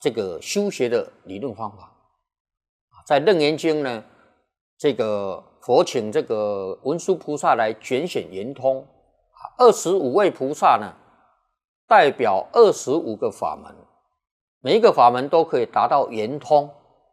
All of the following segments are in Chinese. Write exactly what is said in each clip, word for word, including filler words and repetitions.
这个修学的理论方法。在《楞严经》呢，这个佛请这个文殊菩萨来拣选圆通，二十五位菩萨呢，代表二十五个法门，每一个法门都可以达到圆通，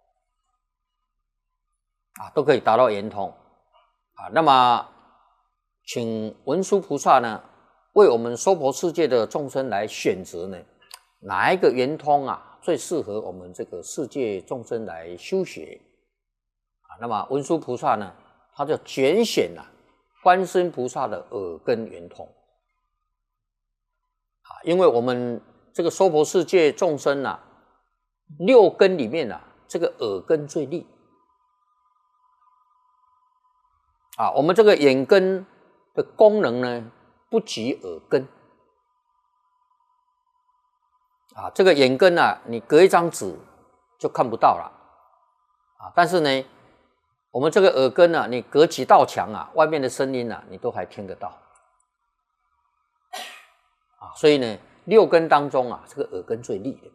啊，都可以达到圆通，啊，那么请文殊菩萨呢，为我们娑婆世界的众生来选择呢，哪一个圆通啊，最适合我们这个世界众生来修学，啊，那么文殊菩萨呢，他就拣选了、啊、观世音菩萨的耳根圆通，啊，因为我们这个娑婆世界众生啊，六根里面啊，这个耳根最利，啊，我们这个眼根的功能呢，不及耳根。啊，这个眼根啊，你隔一张纸就看不到了。啊，但是呢，我们这个耳根啊，你隔几道墙啊，外面的声音啊，你都还听得到。啊，所以呢，六根当中啊，这个耳根最利的。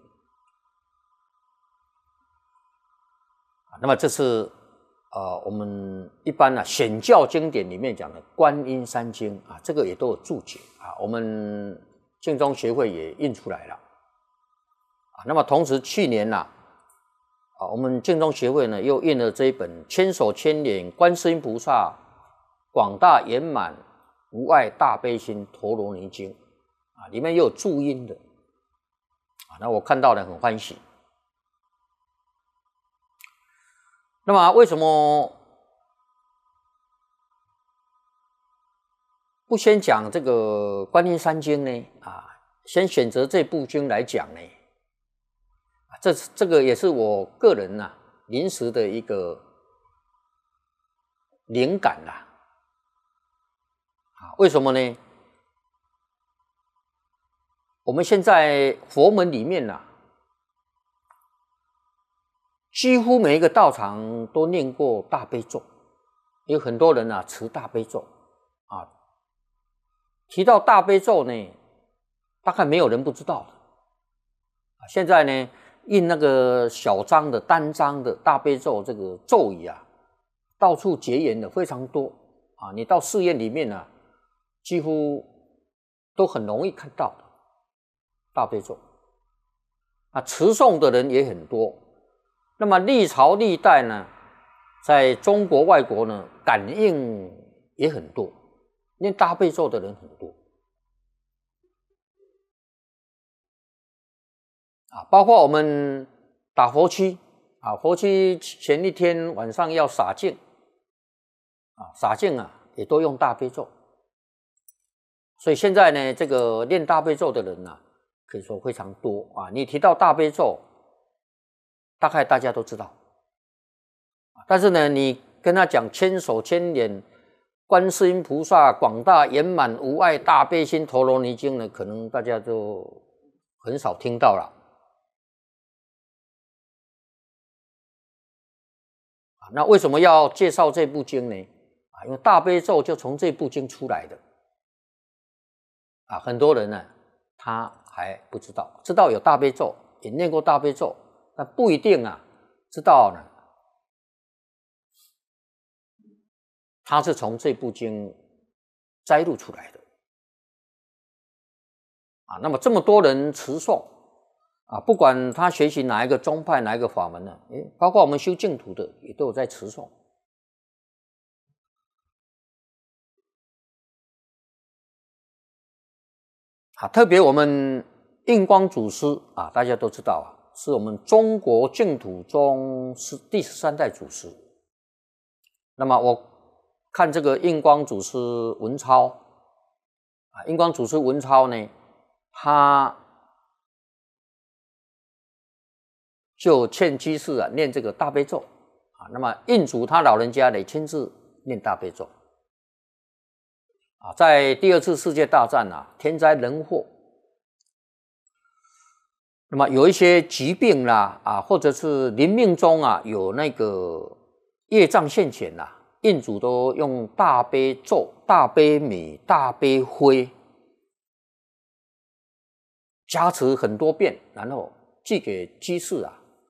啊，那么这是呃，我们一般啊显教经典里面讲的观音三经啊，这个也都有注解啊，我们净宗学会也印出来了啊。那么同时去年呐 啊, 啊，我们净宗学会呢又印了这一本《千手千眼观世音菩萨广大圆满无碍大悲心陀罗尼经》啊，里面又有注音的啊，那我看到了很欢喜。那么为什么不先讲这个观音三经呢？啊，先选择这部经来讲呢？这这个也是我个人呐、啊、临时的一个灵感啦。啊，为什么呢？我们现在佛门里面呐、啊。几乎每一个道场都念过大悲咒，有很多人啊持大悲咒啊。提到大悲咒呢，大概没有人不知道的。现在呢，印那个小张的单张的大悲咒这个咒语啊，到处结缘的非常多啊。你到寺院里面啊，几乎都很容易看到的大悲咒啊，持诵的人也很多。那么历朝历代呢，在中国外国呢，感应也很多，念大悲咒的人很多啊，包括我们打佛七啊，佛七前一天晚上要洒净啊，洒净啊也都用大悲咒，所以现在呢，这个念大悲咒的人啊，可以说非常多啊。你提到大悲咒，大概大家都知道，但是呢，你跟他讲千手千眼观世音菩萨广大圆满无碍大悲心陀罗尼经呢，可能大家就很少听到了。那为什么要介绍这部经呢？啊，因为大悲咒就从这部经出来的。啊，很多人呢，他还不知道，知道有大悲咒，也念过大悲咒。但不一定啊，知道呢，他是从这部经摘录出来的啊。那么这么多人持诵啊，不管他学习哪一个宗派、哪一个法门呢，诶，包括我们修净土的也都有在持诵啊。特别我们印光祖师啊，大家都知道啊。是我们中国净土中是第十三代祖师。那么我看这个印光祖师文超啊，印光祖师文超呢，他就劝居士啊念这个大悲咒啊。那么印祖他老人家呢亲自念大悲咒啊，在第二次世界大战啊，天灾人祸。那么有一些疾病啦啊，或者是临命中啊有那个业障现前啦，印祖都用大悲咒、大悲米、大悲灰加持很多遍，然后寄给居士啊，